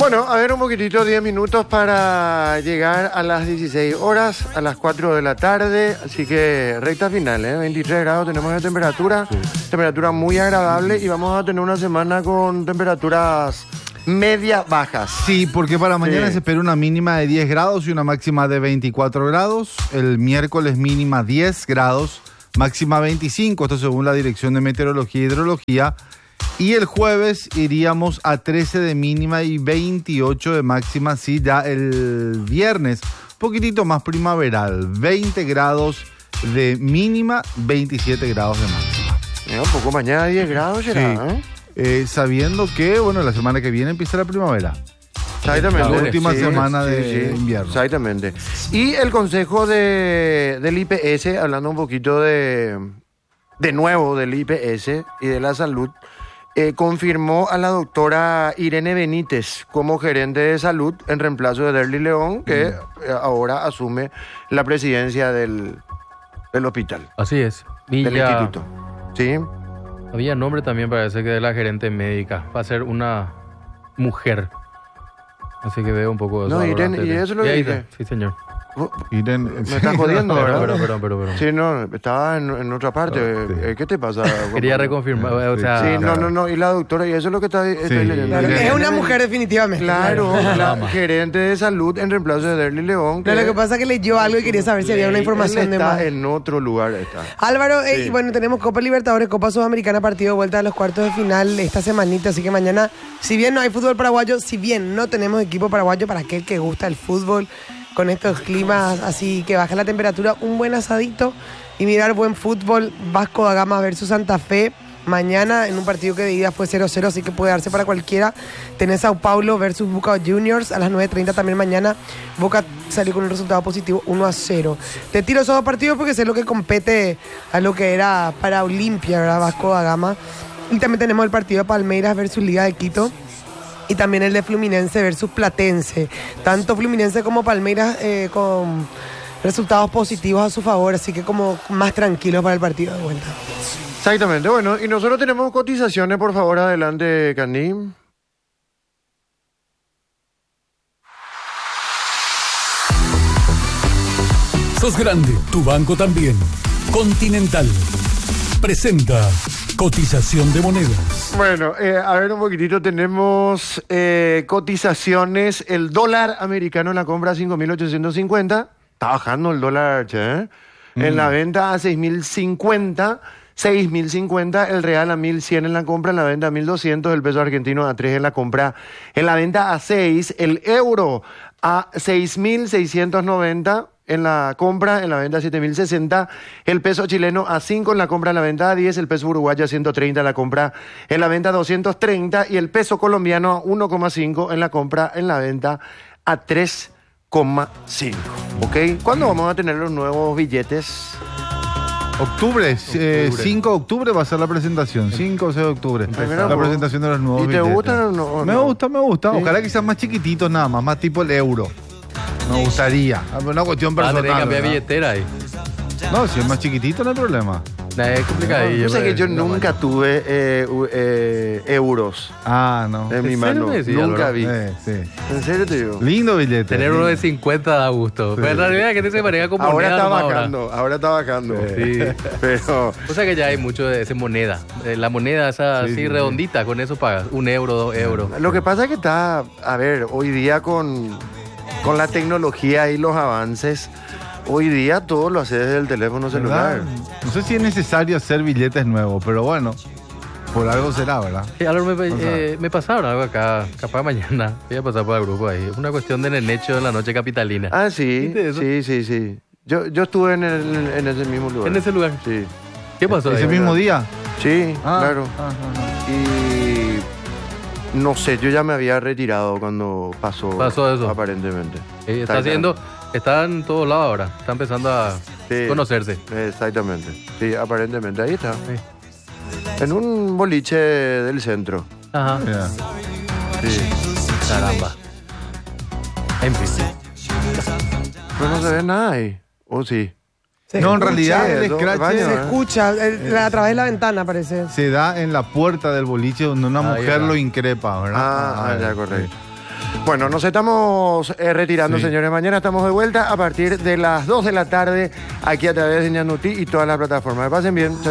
Bueno, a ver, un poquitito, 10 minutos para llegar a las 16 horas, a las 4 de la tarde. Así que recta final, 23 grados tenemos de temperatura. Sí. Temperatura muy agradable y vamos a tener una semana con temperaturas media bajas. Sí, porque para mañana se espera una mínima de 10 grados y una máxima de 24 grados. El miércoles mínima 10 grados, máxima 25, esto según la Dirección de Meteorología y Hidrología. Y el jueves iríamos a 13 de mínima y 28 de máxima, sí, ya el viernes, un poquitito más primaveral, 20 grados de mínima, 27 grados de máxima. Un poco mañana 10 grados será, sí. Sabiendo que, bueno, la semana que viene empieza la primavera. Exactamente. La última semana de invierno. Exactamente. Y el consejo del IPS, hablando un poquito de nuevo del IPS y de la salud, confirmó a la doctora Irene Benítez como gerente de salud en reemplazo de Derly León, que ahora asume la presidencia del hospital. Así es. Y del instituto. Sí. Había nombre también, parece que de la gerente médica. Va a ser una mujer. Así que veo un poco de eso. No, Irene, y eso lo dije. Sí, señor. Irene, me estás jodiendo, ¿verdad? Pero. Sí, no, estaba en otra parte. Sí. ¿Qué te pasa? Quería reconfirmar, o sea... Sí, no, y la doctora, y eso es lo que estoy leyendo. Claro, es una mujer definitivamente. Claro, la gerente de salud en reemplazo de Derly León. Lo que pasa es que leyó algo y quería saber si había una información de más. Está en otro lugar, está. Álvaro, y bueno, tenemos Copa Libertadores, Copa Sudamericana, partido de vuelta a los cuartos de final esta semanita, así que mañana, si bien no hay fútbol paraguayo, si bien no tenemos equipo paraguayo para aquel que gusta el fútbol, con estos climas así que baja la temperatura, un buen asadito y mirar buen fútbol. Vasco da Gama versus Santa Fe mañana en un partido que de ida fue 0-0, así que puede darse para cualquiera. Tenés Sao Paulo versus Boca Juniors a las 9:30 también mañana. Boca salió con un resultado positivo 1-0. Te tiro esos dos partidos porque sé lo que compete a lo que era para Olimpia, ¿verdad? Vasco da Gama. Y también tenemos el partido de Palmeiras versus Liga de Quito. Y también el de Fluminense versus Platense. Tanto Fluminense como Palmeiras con resultados positivos a su favor, así que como más tranquilos para el partido de vuelta. Exactamente. Bueno, y nosotros tenemos cotizaciones, por favor, adelante, Candí. Sos grande, tu banco también. Continental presenta cotización de monedas. Bueno, a ver un poquitito, tenemos cotizaciones. El dólar americano en la compra a 5.850. Está bajando el dólar, che. En la venta a 6.050. 6.050, el real a 1.100 en la compra, en la venta a 1.200, el peso argentino a 3 en la compra, en la venta a 6, el euro a 6.690 en la compra, en la venta a 7.060, el peso chileno a 5 en la compra, en la venta a 10, el peso uruguayo a 130 en la compra, en la venta a 230 y el peso colombiano a 1,5 en la compra, en la venta a 3,5. ¿Ok? ¿Cuándo vamos a tener los nuevos billetes? Octubre, 5 de octubre va a ser la presentación, 5 o 6 de octubre. La presentación de los nuevos billetes. ¿Y te gustan o no? Me gusta. Sí. Ojalá que sean más chiquititos nada más tipo el euro. Me gustaría. Una cuestión personal. Tener que cambiar billetera ahí. No, si es más chiquitito no hay problema. Es complicado. Yo sé que yo nunca tuve euros. No. En mi mano. Nunca vi. Sí. ¿En serio te digo? Lindo billete. Tener uno de 50 da gusto. Sí. Pero en realidad que se maneja como ahora moneda. Ahora está bajando. Sí. Pero... O sea que ya hay mucho de esa moneda. La moneda esa así redondita, con eso pagas. 1 euro, 2 euros. Lo que pasa es que está, a ver, hoy día con la tecnología y los avances... Hoy día todo lo hace desde el teléfono celular. No sé si es necesario hacer billetes nuevos, pero bueno, por algo será, ¿verdad? Sí, me pasaron algo acá, capaz mañana. Voy a pasar por el grupo ahí. Es una cuestión de Nenecho en la noche capitalina. Ah, sí. Sí. Yo estuve en ese mismo lugar. ¿En ese lugar? Sí. ¿Qué pasó ahí? ¿Ese mismo día? Sí, claro. Y no sé, yo ya me había retirado cuando pasó eso. Aparentemente. Está en todos lados ahora. Está empezando a conocerse. Exactamente. Sí, aparentemente. Ahí está. Sí. En un boliche del centro. Ajá. Yeah. Sí. Caramba. En fin. Pero no se ve nada ahí. ¿O sí? En realidad el scratch se escucha a través de la ventana, parece. Se da en la puerta del boliche donde una mujer lo increpa, ¿verdad? Ya, correcto. Bueno, nos estamos retirando, Sí. señores. Mañana estamos de vuelta a partir de las 2 de la tarde aquí a través de Ñanuti y todas las plataformas. Que pasen bien. Chao, chao.